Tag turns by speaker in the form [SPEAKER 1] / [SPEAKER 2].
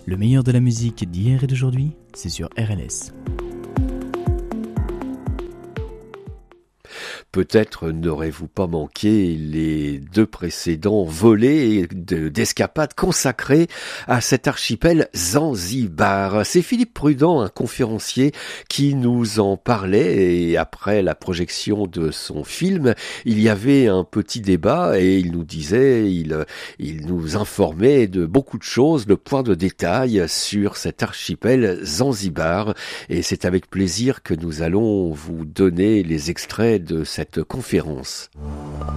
[SPEAKER 1] Le meilleur de la musique d'hier et d'aujourd'hui, c'est sur RLS.
[SPEAKER 2] Peut-être n'aurez-vous pas manqué les 2 précédents volets d'escapades consacrés à cet archipel Zanzibar. C'est Philippe Prudent, un conférencier, qui nous en parlait, et après la projection de son film, il y avait un petit débat et il nous disait, il nous informait de beaucoup de choses, de points de détail sur cet archipel Zanzibar, et c'est avec plaisir que nous allons vous donner les extraits de cette conférence.